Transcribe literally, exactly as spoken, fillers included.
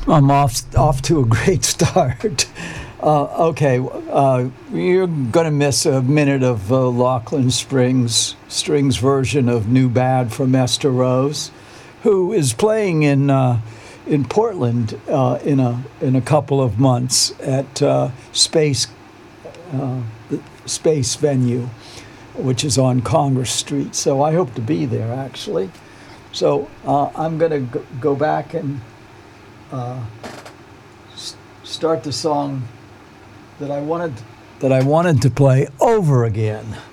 I'm off off to a great start. Uh, okay, uh, you're going to miss a minute of uh, Lachlan Springs Strings version of "New Bad" from Esther Rose, who is playing in uh, in Portland uh, in a in a couple of months at uh, Space uh, Space Venue, which is on Congress Street. So I hope to be there actually. So uh, I'm going to go back and uh, s- start the song that I wanted that I wanted to play over again.